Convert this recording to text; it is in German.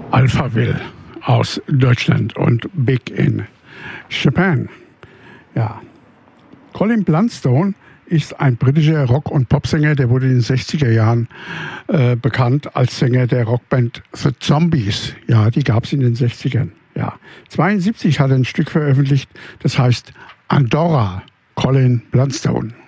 Alphaville aus Deutschland und Big in Japan. Ja, Colin Blunstone ist ein britischer Rock- und Popsänger, der wurde in den 60er Jahren bekannt als Sänger der Rockband The Zombies. Ja, die gab es in den 60ern. Ja, 72 hat er ein Stück veröffentlicht, das heißt Andorra, Colin Blunstone.